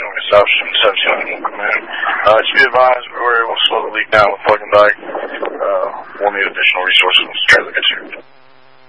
It's option 17 won't come in. Just be advised, we're able to slow the leak down with plug and die. We'll need additional resources